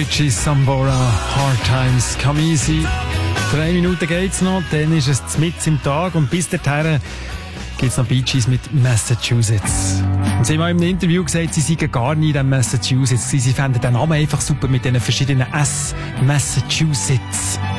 Richie Sambora, Hard Times Come Easy. 3 Minuten geht's noch, dann ist es mitten im Tag und bis dahin gibt's noch Bee Gees mit Massachusetts. Und sie haben auch in einem Interview gesagt, sie seien gar nie in Massachusetts. Sie fänden den Namen einfach super mit diesen verschiedenen S. Massachusetts.